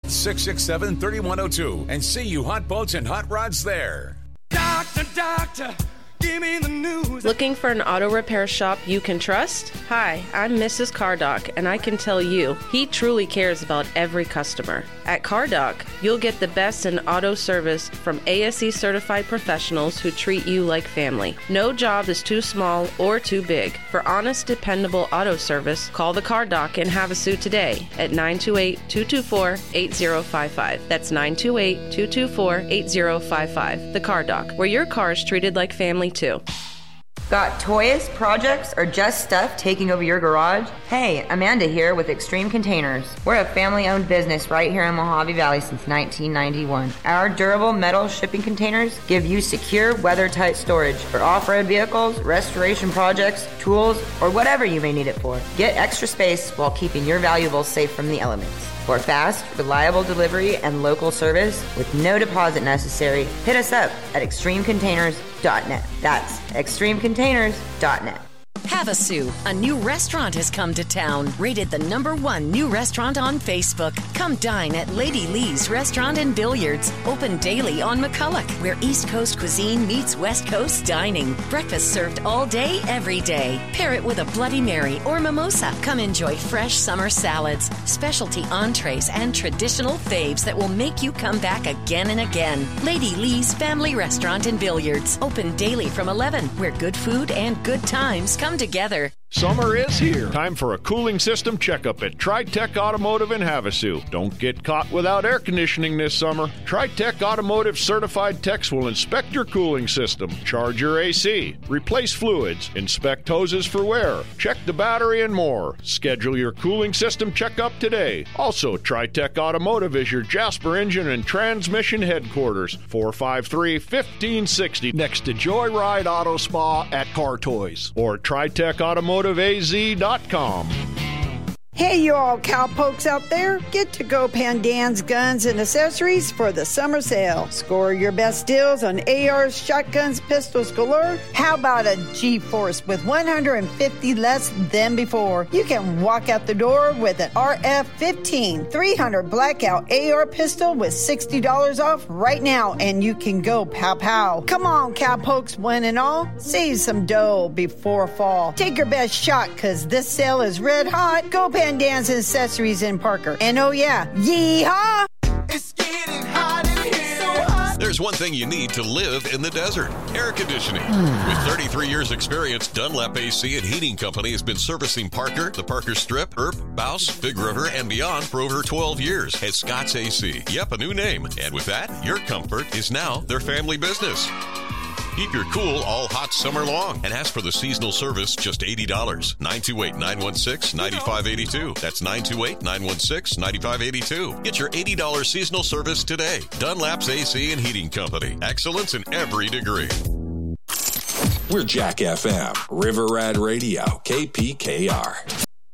667-3102 and see you hot boats and hot rods there. Doctor, give me the news. Looking for an auto repair shop you can trust? Hi, I'm Mrs. Cardock, and I can tell you, he truly cares about every customer. At Cardock, you'll get the best in auto service from ASE certified professionals who treat you like family. No job is too small or too big. For honest, dependable auto service, call the Cardock in Havasu today at 928-224-8055. That's 928-224-8055. The Cardock, where your car is treated like family too. Got toys, projects, or just stuff taking over your garage? Hey, Amanda here with Extreme Containers. We're a family-owned business right here in Mojave Valley since 1991. Our durable metal shipping containers give you secure, weather-tight storage for off-road vehicles, restoration projects, tools, or whatever you may need it for. Get extra space while keeping your valuables safe from the elements. For fast, reliable delivery and local service with no deposit necessary, hit us up at extremecontainers.net. That's extremecontainers.net. Havasu, a new restaurant has come to town. Rated the #1 new restaurant on Facebook. Come dine at Lady Lee's Restaurant and Billiards. Open daily on McCulloch, where East Coast cuisine meets West Coast dining. Breakfast served all day, every day. Pair it with a Bloody Mary or mimosa. Come enjoy fresh summer salads, specialty entrees, and traditional faves that will make you come back again and again. Lady Lee's Family Restaurant and Billiards. Open daily from 11, where good food and good times come together. Summer is here. Time for a cooling system checkup at TriTech Automotive in Havasu. Don't get caught without air conditioning this summer. TriTech Automotive certified techs will inspect your cooling system, charge your AC, replace fluids, inspect hoses for wear, check the battery, and more. Schedule your cooling system checkup today. Also, TriTech Automotive is your Jasper Engine and Transmission headquarters, 453-1560, next to Joyride Auto Spa at Car Toys, or TriTechAutomotiveAZ.com. Hey, you all cowpokes out there, get to Go Pandan's Guns and Accessories for the summer sale. Score your best deals on ARs, shotguns, pistols galore. How about a G-Force with 150 less than before? You can walk out the door with an RF-15 300 blackout AR pistol with $60 off right now, and you can go pow-pow. Come on, cowpokes, one and all. Save some dough before fall. Take your best shot, because this sale is red hot. Go Pandan's Accessories in Parker. And oh yeah, yeehaw! It's getting hot in here. So hot. There's one thing you need to live in the desert: air conditioning. With 33 years experience, Dunlap AC and Heating Company has been servicing Parker, the Parker Strip, Earp, Bouse, Big River, and beyond for over 12 years as Scott's AC. Yep, a new name. And with that, your comfort is now their family business. Keep your cool all hot summer long and ask for the seasonal service, just $80. 928-916-9582. That's 928-916-9582. Get your $80 seasonal service today. Dunlap's AC and Heating Company. Excellence in every degree. We're Jack FM, River Rat Radio, KPKR.